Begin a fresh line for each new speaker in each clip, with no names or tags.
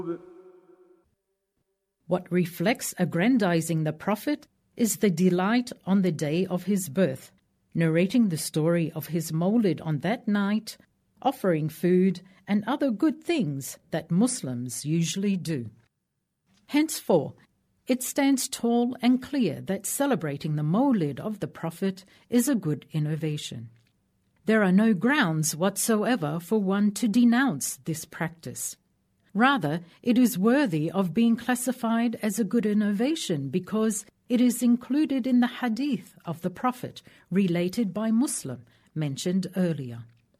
What reflects aggrandizing the Prophet is the delight on the day of his birth, narrating the story of his Mawlid on that night, offering food and other good things that Muslims usually do. Henceforth, it stands tall and clear that celebrating the Mawlid of the Prophet is a good innovation. There are no grounds whatsoever for one to denounce this practice. Rather, it is worthy of being classified as a good innovation because it is included in the hadith of the Prophet related by Muslim mentioned earlier.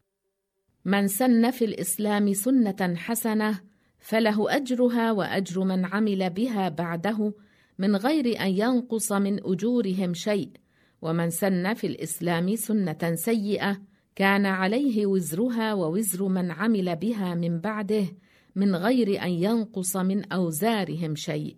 من سن في الإسلام سنة حسنة فله أجرها وأجر من عمل بها بعده من غير أن ينقص من أجورهم شيء ومن سن في الإسلام سنة سيئة كان عليه وزرها ووزر من عمل بها من بعده من غير أن ينقص من أوزارهم شيء.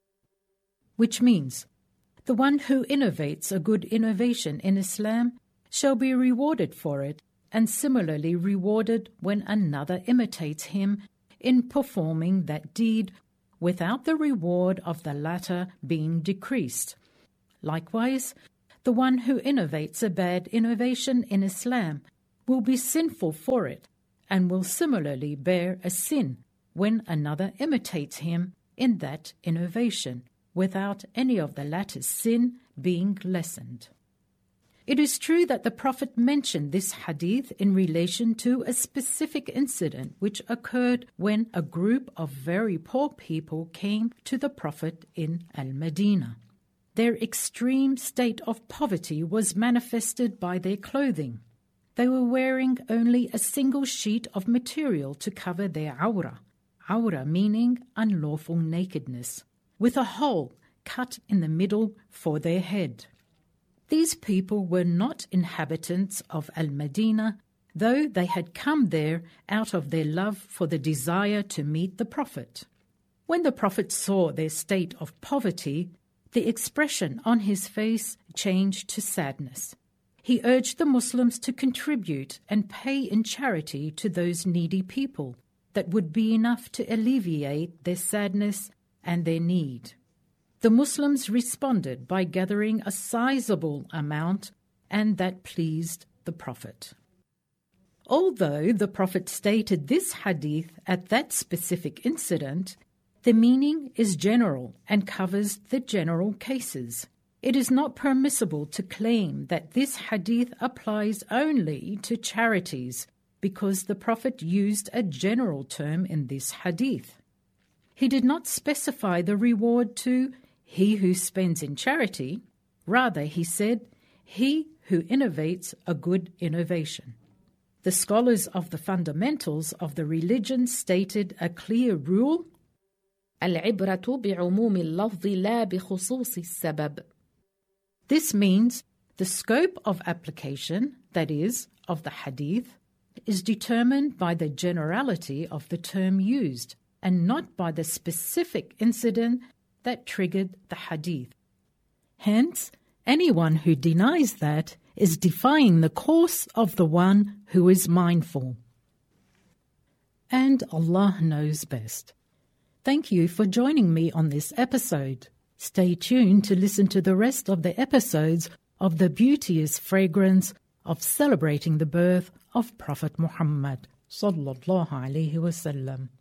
Which means, the one who innovates a good innovation in Islam shall be rewarded for it, and similarly rewarded when another imitates him in performing that deed without the reward of the latter being decreased. Likewise, the one who innovates a bad innovation in Islam will be sinful for it, and will similarly bear a sin when another imitates him in that innovation, without any of the latter's sin being lessened. It is true that the Prophet mentioned this hadith in relation to a specific incident which occurred when a group of very poor people came to the Prophet in Al-Madinah. Their extreme state of poverty was manifested by their clothing. They were wearing only a single sheet of material to cover their awra meaning unlawful nakedness, with a hole cut in the middle for their head. These people were not inhabitants of Al-Madinah, though they had come there out of their love for the desire to meet the Prophet. When the Prophet saw their state of poverty, the expression on his face changed to sadness. He urged the Muslims to contribute and pay in charity to those needy people that would be enough to alleviate their sadness and their need. The Muslims responded by gathering a sizable amount, and that pleased the Prophet. Although the Prophet stated this hadith at that specific incident, the meaning is general and covers the general cases. It is not permissible to claim that this hadith applies only to charities because the Prophet used a general term in this hadith. He did not specify the reward to he who spends in charity. Rather, he said, he who innovates a good innovation. The scholars of the fundamentals of the religion stated a clear rule:
العبرة بعموم اللفظ لا بخصوص السبب.
This means the scope of application, that is, of the hadith, is determined by the generality of the term used and not by the specific incident that triggered the hadith. Hence, anyone who denies that is defying the course of the one who is mindful. And Allah knows best. Thank you for joining me on this episode. Stay tuned to listen to the rest of the episodes of the beauteous fragrance of celebrating the birth of Prophet Muhammad sallallahu alaihi wasallam.